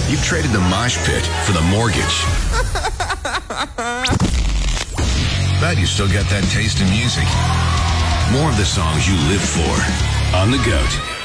You've traded the mosh pit for the mortgage. But you still got that taste in music. More of the songs you live for on The GOAT.